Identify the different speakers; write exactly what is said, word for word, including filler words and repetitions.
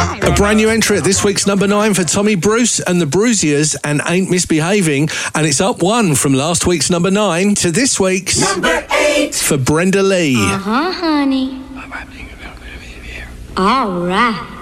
Speaker 1: A brand new entry at this week's number nine for Tommy Bruce and the Bruisiers and Ain't Misbehaving, and it's up one from last week's number nine to this week's
Speaker 2: number eight
Speaker 1: for Brenda Lee.
Speaker 3: Uh-huh, honey. All right.